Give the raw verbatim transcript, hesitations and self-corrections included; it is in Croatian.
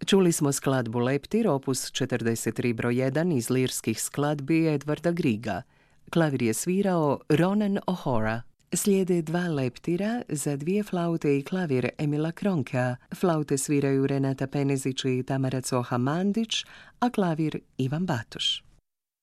Čuli smo skladbu Leptir, opus četrdeset tri broj jedan iz lirskih skladbi Edvarda Griega. Klavir je svirao Ronan O'Hora. Slijede dva leptira za dvije flaute i klavir Emila Kronkea. Flaute sviraju Renata Penezić i Tamara Coha Mandić, a klavir Ivan Batuš.